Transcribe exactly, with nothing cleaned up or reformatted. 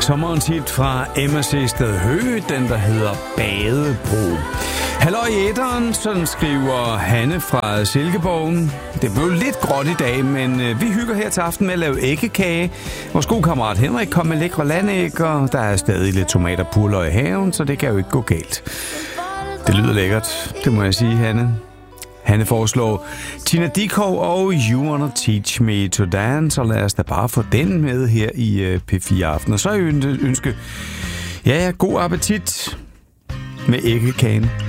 Sommerens hit fra Emma Sted Høgh, den der hedder Badebro. Halløj i æteren, sådan skriver Hanne fra Silkeborgen. Det blev lidt gråt i dag, men vi hygger her til aften med at lave æggekage. Vores gode kammerat Henrik kom med lækre landæg, og der er stadig lidt tomater og purløg i haven, så det kan jo ikke gå galt. Det lyder lækkert, det må jeg sige, Hanne. Hanne foreslår Tina Dickow og You Wanna Teach Me to Dance, og lad os da bare få den med her i P fire Aften. Og så ønske, ja, god appetit med æggekagen.